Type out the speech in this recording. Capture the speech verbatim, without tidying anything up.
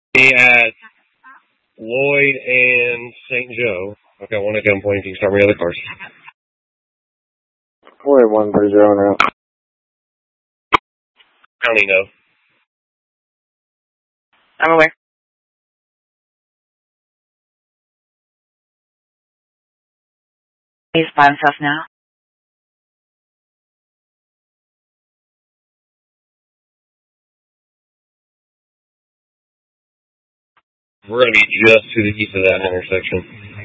Be at Lloyd and Saint Joe. I've got one at gunpoint. You can start me other cars. Lloyd one three zero now. County no. I'm aware. He's by himself now. We're going to be just to the east of that intersection.